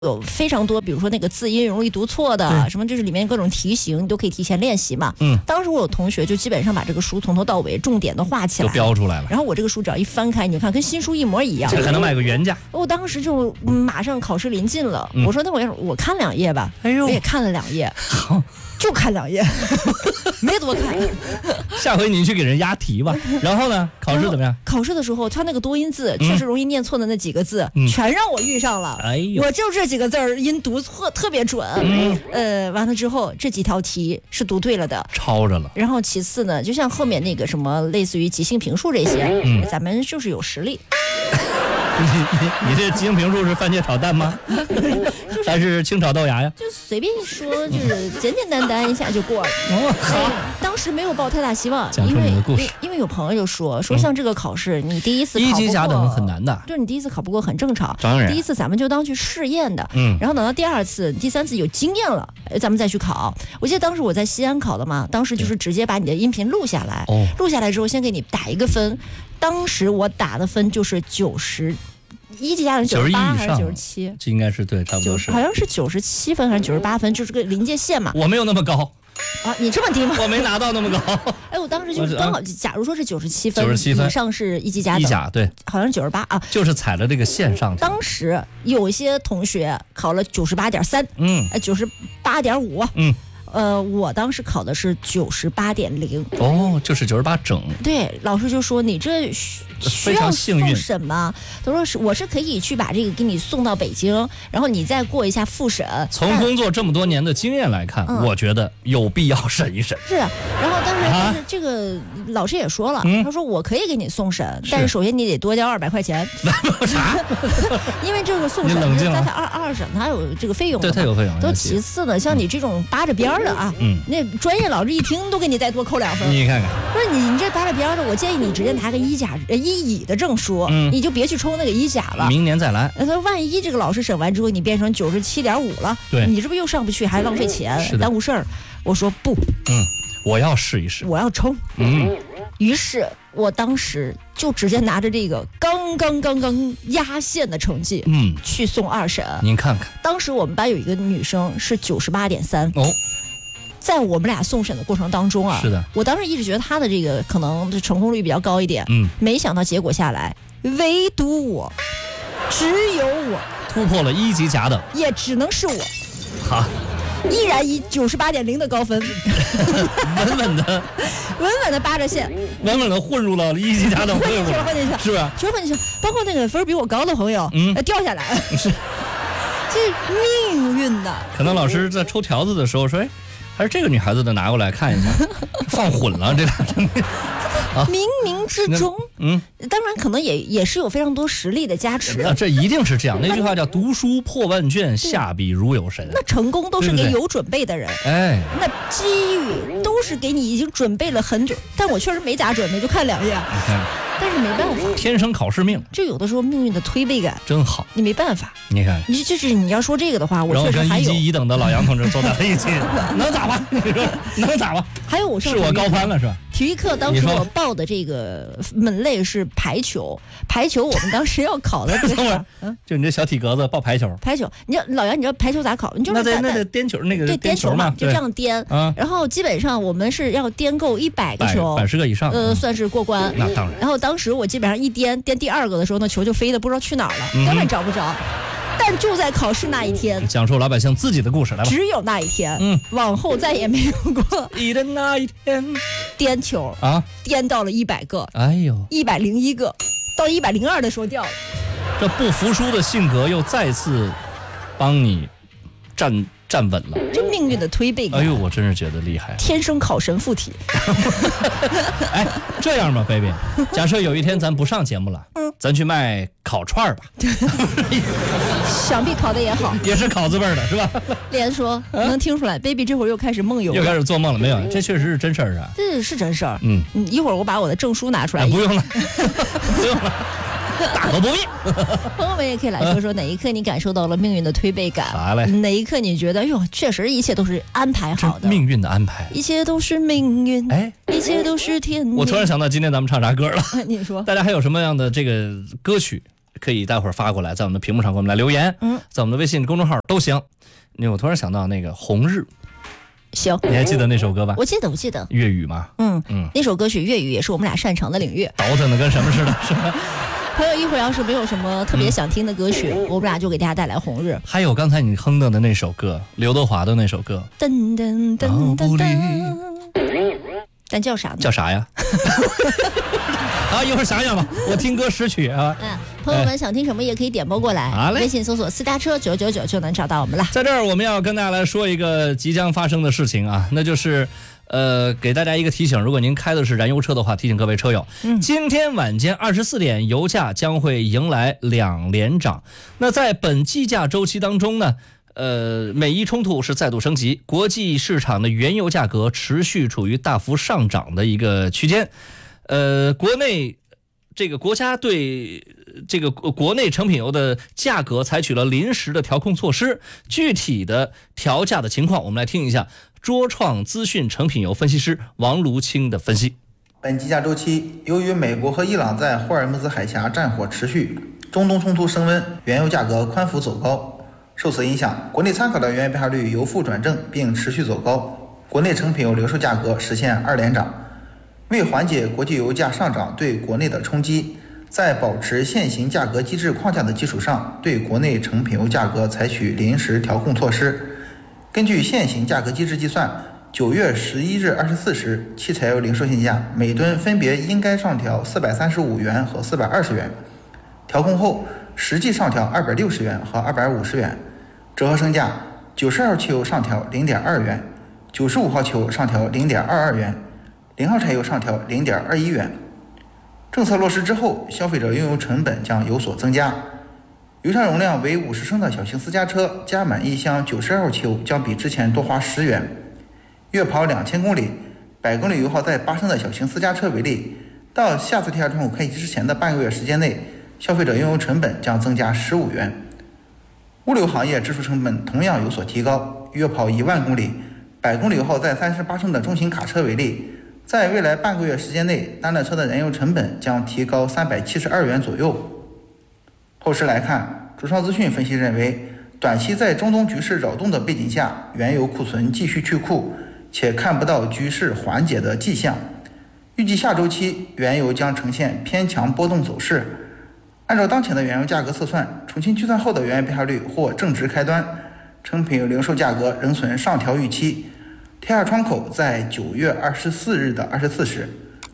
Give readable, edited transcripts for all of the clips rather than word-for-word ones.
有非常多，比如说那个字音容易读错的，什么就是里面各种题型，你都可以提前练习嘛。当时我有同学就基本上把这个书从头到尾重点都画起来， 都标出来了。 然后我这个书只要一翻开，你看跟新书一模一样， 这还能卖个原价。 我当时就马上考试临近了，我说那我看2页吧，我也看了2页，就看2页，没多看。 下回你去给人押题吧。然后呢，考试怎么样？ 考试的时候，他那个多音字确实容易念错的那几个字，全让我遇上了。哎呦，我就这几个字儿音读错特别准。完了之后这几条题是读对了的， 抄着了。 然后其次呢，就像后面那个什么类似于即兴评述这些，咱们就是有实力。 你这即兴评述是番茄炒蛋吗？还是清炒豆芽呀？ 就随便一说，就是简简单单一下就过了。好，当时没有抱太大希望， 讲出你的故事。 因为有朋友就说像这个考试，你第一次考不过， 一级甲等很难的， 就是你第一次考不过很正常。 当然， 第一次咱们就当去试验的，然后等到第2次、第3次有经验了，咱们再去考。我记得当时我在西安考的嘛，当时就是直接把你的音频录下来，录下来之后先给你打一个分，当时我打的分就是90。1级甲等98还是97？ 这应该是对，差不多是， 好像是97分还是98分，就是个临界线嘛。 我没有那么高啊，你这么低吗？ 我没拿到那么高。 哎，我当时就是刚好，假如说是97分以上是1级甲等， 1甲对， 好像是98啊， 就是踩了这个线上去。 当时有一些同学考了98.3， 98.5，我当时考的是98.0， 就是98整。 对，老师就说你这需要送审吗？他说我是可以去把这个给你送到北京，然后你再过一下复审。 从工作这么多年的经验来看，我觉得有必要审一审。 是，然后但是这个老师也说了，他说我可以给你送审，但是首先你得多交200块钱。 啥？ 因为这个送审在他二审他有这个费用， 对，他有费用。 都其次呢，像你这种扒着边的啊，那专业老师一听都给你再多扣2分。 你看看， 不是你这扒着边的，我建议你直接拿个1乙的证书，你就别去抽那个1甲了。 明年再来。 他说万一这个老师审完之后你变成97.5了， 对， 你这不又上不去，还浪费钱，耽误事儿。我说不， 我要试一试， 我要冲。于是我当时就直接拿着这个刚压线的成绩，去送2审。 您看看， 当时我们班有一个女生是98.3。在我们俩送审的过程当中啊， 是的， 我当时一直觉得她的这个可能成功率比较高一点，没想到结果下来，唯独我，只有我突破了1级甲等， 也只能是我。 好。 依然以98.0的高分， 稳稳的扒着线， 稳稳的混入了1级甲等队伍，是吧？ 全混进去，包括那个分比我高的朋友，掉下来了，是，这命运的。 可能老师在抽条子的时候说，还是这个女孩子的拿过来看一下，放混了这俩。 冥冥之中，当然可能也是有非常多实力的加持。 这一定是这样。那句话叫读书破万卷，下笔如有神。 那成功都是给有准备的人，那机遇都是给你已经准备了很久。但我确实没咋准备，就看2页。但是没办法， 天生考试命。 这有的时候命运的推背感真好， 你没办法。 你看， 你要说这个的话，我确实还有。 跟1级乙等的老杨同志坐在了一起，能咋吧？你说能咋吧？ 还有我上是我高攀了是吧？ 体育课当时我报的这个门类是排球，我们当时要考的这个， 就你这小体格子报排球， 你知道老杨，你知道排球咋考？你就是那个颠球，那个对颠球嘛，就这样颠。然后基本上我们是要颠够100个球 ，110个以上， 算是过关。 那当然。 然后当时我基本上一颠第2个的时候，那球就飞的不知道去哪儿了，根本找不着。但就在考试那一天， 讲述老百姓自己的故事来吧。 只有那一天，往后再也没有过。 的那一天， 颠球颠到了100个， 哎呦 ，101个，到102的时候掉了。 这不服输的性格又再次帮你站稳了， 这命运的推背感。 哎呦，我真是觉得厉害， 天生考神附体。 哎，这样吧 ，baby， 假设有一天咱不上节目了，咱去卖烤串吧。 想必烤的也好， 也是烤字辈的是吧？ 连说能听出来 ，baby 这会儿又开始梦游， 又开始做梦了没有？这确实是真事儿啊。 这是真事儿。一会儿我把我的证书拿出来。 不用了，不用了。大可不必。 朋友们也可以来说说哪一刻你感受到了命运的推背感，哪一刻你觉得哟，确实一切都是安排好的， 命运的安排， 一切都是命运，一切都是天命。 我突然想到今天咱们唱啥歌了？ 你说， 大家还有什么样的这个歌曲可以待会儿发过来，在我们的屏幕上给我们来留言，在我们的微信公众号都行。我突然想到那个《红日》， 行， 你还记得那首歌吧？ 我记得。 粤语吗？ 那首歌曲粤语也是我们俩擅长的领域， 倒腾的跟什么似的，是吧？ 朋友一会儿要是没有什么特别想听的歌曲，我们俩就给大家带来《红日》。 还有刚才你哼的那首歌，刘德华的那首歌， 噔噔噔噔噔，但叫啥呢？ 叫啥呀？啊，一会儿想想吧，我听歌识曲啊。 朋友们想听什么也可以点播过来，微信搜索私家车999就能找到我们了。 在这儿我们要跟大家来说一个即将发生的事情啊，那就是给大家一个提醒，如果您开的是燃油车的话，提醒各位车友，今天晚间24点，油价将会迎来2连涨。那在本计价周期当中呢，美伊冲突是再度升级，国际市场的原油价格持续处于大幅上涨的一个区间。国内这个国家对这个国内成品油的价格采取了临时的调控措施，具体的调价的情况，我们来听一下卓创资讯成品油分析师王卢清的分析。 本计价周期，由于美国和伊朗在霍尔木兹海峡战火持续，中东冲突升温，原油价格宽幅走高。受此影响，国内参考的原油标价率由负转正并持续走高，国内成品油零售价格实现2连涨。为缓解国际油价上涨对国内的冲击，在保持现行价格机制框架的基础上，对国内成品油价格采取临时调控措施。根据现行价格机制计算，9月11日24时，汽柴油零售限价每吨分别应该上调435元和420元，调控后实际上调260元和250元，折合升价90号汽油上调0.2元，95号汽油上调0.22元，0号柴油上调0.21元。政策落实之后，消费者用油成本将有所增加。油箱容量为50升的小型私家车加满一箱90号汽油将比之前多花10元。月跑2000公里，100公里油耗在8升的小型私家车为例，到下次贴价窗口开启之前的半个月时间内，消费者用油成本将增加15元。物流行业支出成本同样有所提高，月跑1万公里，100公里油耗在38升的中型卡车为例，在未来半个月时间内，单辆车的燃油成本将提高372元左右。后市来看，卓创资讯分析认为，短期在中东局势扰动的背景下，原油库存继续去库，且看不到局势缓解的迹象。预计下周期原油将呈现偏强波动走势。按照当前的原油价格测算，重新计算后的原油标价率或正值开端，成品油零售价格仍存上调预期。贴价窗口在9月24日的24时。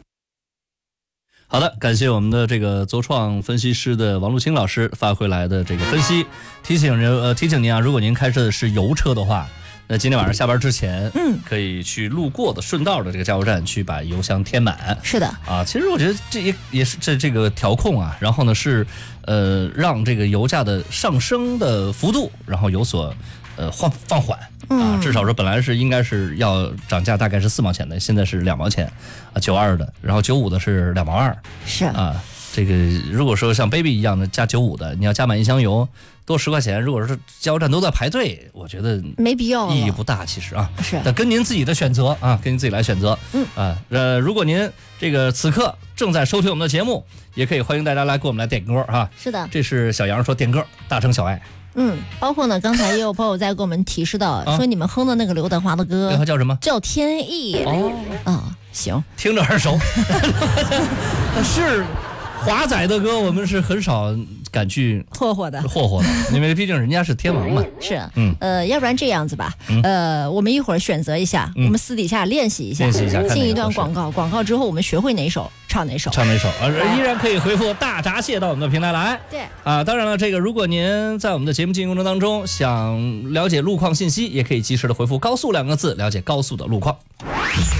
好的，感谢我们的这个卓创分析师的王路清老师发回来的这个分析，提醒您啊，如果您开的是油车的话，那今天晚上下班之前，可以去路过的顺道的这个加油站去把油箱填满。是的啊，其实我觉得这也是这个调控啊，然后呢是让这个油价的上升的幅度，然后有所放缓啊，至少说本来应该是要涨价，大概是4毛钱的，现在是2毛钱啊，92的，然后95的是2毛2，是啊。这个如果说像 baby 一样的加95的，你要加满一箱油多10块钱，如果说加油站都在排队，我觉得没必要，意义不大，其实啊，是，但跟您自己的选择啊，跟您自己来选择，如果您这个此刻正在收听我们的节目，也可以欢迎大家来给我们来点歌哈。是的，这是小杨说点歌，大城小爱。包括呢，刚才也有朋友在给我们提示到，说你们哼的那个刘德华的歌，他叫什么？叫天意。行，听着耳熟，是华仔的歌，我们是很少敢去霍霍的，因为毕竟人家是天王嘛。是，要不然这样子吧，我们一会儿选择一下，我们私底下练习一下，进一段广告，广告之后我们学会哪首唱哪首，依然可以回复大闸蟹到我们的平台来。对啊，当然了，这个如果您在我们的节目进行过程当中想了解路况信息，也可以及时的回复高速2个字，了解高速的路况。